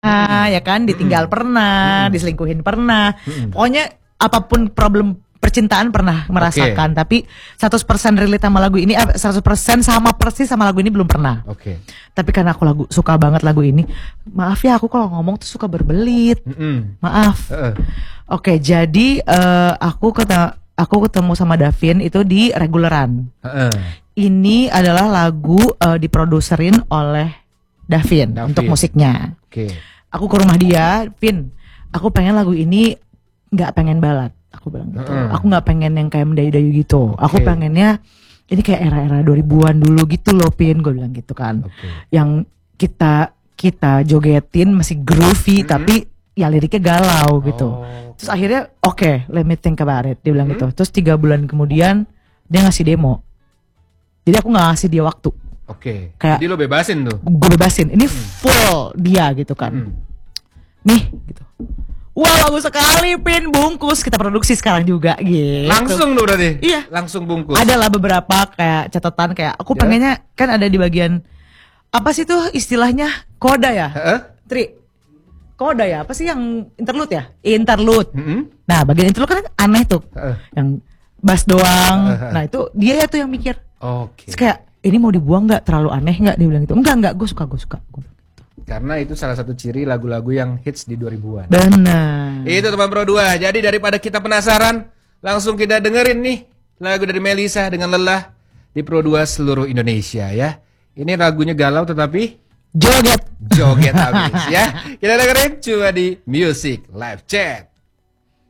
ya kan, ditinggal pernah, diselingkuhin pernah. Pokoknya apapun problem percintaan pernah merasakan, tapi 100% relate sama lagu ini, 100% sama persis sama lagu ini belum pernah. Tapi karena aku suka banget lagu ini, maaf ya aku kalau ngomong tuh suka berbelit. Maaf. Oke, jadi aku ketemu sama Davin itu di Reguleran. Ini adalah lagu diproduserin oleh Davin untuk musiknya. Aku ke rumah dia, Vin, aku pengen lagu ini nggak pengen balad. Aku bilang gitu. Aku nggak pengen yang kayak mendayu-dayu gitu. Aku pengennya ini kayak era-era 2000-an dulu gitu loh, Pin. Gue bilang gitu kan. Yang kita jogetin masih groovy tapi ya liriknya galau gitu. Terus akhirnya let me think about it. Dia bilang gitu. Terus 3 bulan kemudian dia ngasih demo. Jadi aku nggak ngasih dia waktu. Kayak, jadi lo bebasin tuh. Gue bebasin. Ini full dia gitu kan. Nih gitu. Wah, bagus sekali, Pin, bungkus. Kita produksi sekarang juga gitu. Langsung tuh berarti? Iya. Langsung bungkus. Adalah beberapa kayak catatan kayak aku pengennya kan ada di bagian apa sih tuh istilahnya koda ya? Tri. Koda ya? Apa sih yang interlude ya? Interlude. Nah, bagian interlude kan aneh tuh. Yang bass doang. Nah, itu dia ya tuh yang mikir. Terus kayak ini mau dibuang nggak, terlalu aneh nggak? Dia bilang gitu. Enggak, gue suka. Karena itu salah satu ciri lagu-lagu yang hits di 2000-an. Benar. Itu teman Pro 2. Jadi daripada kita penasaran, langsung kita dengerin nih lagu dari Melisa dengan Lelah di Pro 2 seluruh Indonesia ya. Ini lagunya galau tetapi joget habis ya. Kita dengerin cuma di Music Live Chat.